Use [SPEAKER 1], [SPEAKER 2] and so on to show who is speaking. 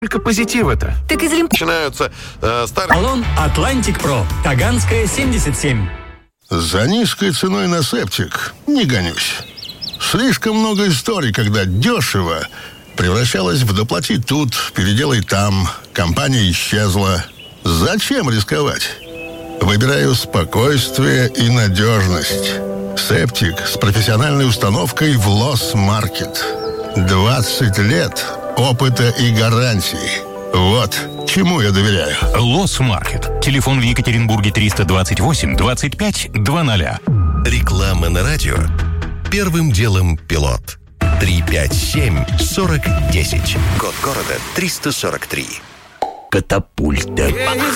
[SPEAKER 1] Только позитива-то.
[SPEAKER 2] Так из
[SPEAKER 3] начинаются старые...
[SPEAKER 4] Баллон Атлантик Про. Таганская, 77.
[SPEAKER 5] За низкой ценой на септик не гонюсь. Слишком много историй, когда дешево превращалось в доплати тут, переделай там, компания исчезла. Зачем рисковать? Выбираю спокойствие и надежность. Септик с профессиональной установкой в Лос-Маркет. 20 лет опыта и гарантий. Вот чему я доверяю.
[SPEAKER 6] Лос-Маркет. Телефон в Екатеринбурге 328 25 00.
[SPEAKER 7] Реклама на радио. Первым делом пилот. 357-40-10. Код города 343.
[SPEAKER 8] Катапульта.